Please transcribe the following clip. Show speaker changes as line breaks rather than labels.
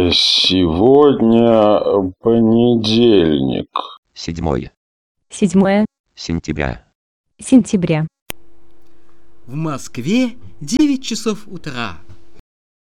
Сегодня понедельник.
7
сентября.
сентября.
В Москве 9 часов утра.